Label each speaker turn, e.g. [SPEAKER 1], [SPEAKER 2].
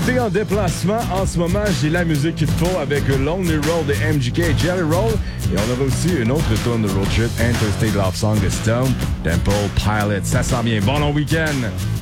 [SPEAKER 1] t'es en déplacement en ce moment, j'ai la musique qu'il te faut avec Lonely Road de MGK et Jelly Roll. Et on aura aussi une autre tonne de road trip, Interstate Love Song de Stone, Temple Pilots. Ça sent bien. Bon long week-end!